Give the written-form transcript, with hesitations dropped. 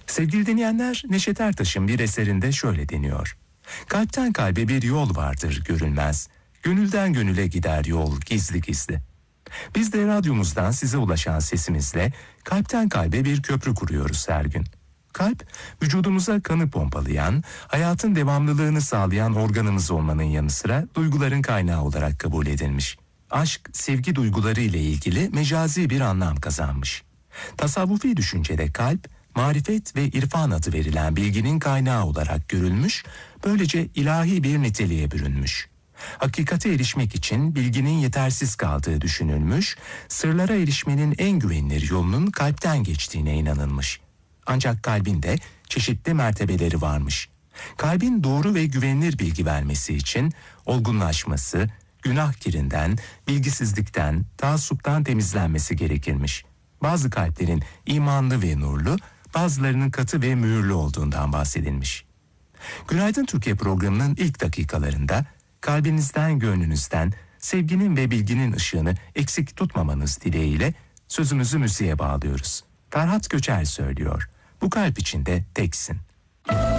Sevgili dinleyenler, Neşet Ertaş'ın bir eserinde şöyle deniyor. Kalpten kalbe bir yol vardır görünmez. Gönülden gönüle gider yol gizli gizli. Biz de radyomuzdan size ulaşan sesimizle kalpten kalbe bir köprü kuruyoruz her gün. Kalp, vücudumuza kanı pompalayan, hayatın devamlılığını sağlayan organımız olmanın yanı sıra duyguların kaynağı olarak kabul edilmiş. Aşk, sevgi duyguları ile ilgili mecazi bir anlam kazanmış. Tasavvufi düşüncede kalp, marifet ve irfan adı verilen bilginin kaynağı olarak görülmüş, böylece ilahi bir niteliğe bürünmüş. Hakikate erişmek için bilginin yetersiz kaldığı düşünülmüş, sırlara erişmenin en güvenilir yolunun kalpten geçtiğine inanılmış. Ancak kalbin de çeşitli mertebeleri varmış. Kalbin doğru ve güvenilir bilgi vermesi için olgunlaşması, günah kirinden, bilgisizlikten, taassuptan temizlenmesi gerekirmiş. Bazı kalplerin imanlı ve nurlu, bazılarının katı ve mühürlü olduğundan bahsedilmiş. Günaydın Türkiye programının ilk dakikalarında kalbinizden, gönlünüzden sevginin ve bilginin ışığını eksik tutmamanız dileğiyle sözümüzü müziğe bağlıyoruz. Ferhat Göçer söylüyor. Bu kalp içinde teksin.